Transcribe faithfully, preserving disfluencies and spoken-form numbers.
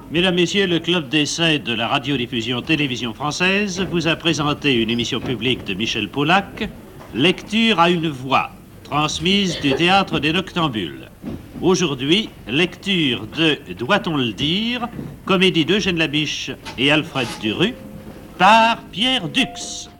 Mesdames, Messieurs, le Club d'essai de la radiodiffusion télévision française vous a présenté une émission publique de Michel Paulac, Lecture à une voix, transmise du Théâtre des Noctambules. Aujourd'hui, lecture de Doit-on le dire, comédie d'Eugène Labiche et Alfred Duru, par Pierre Dux.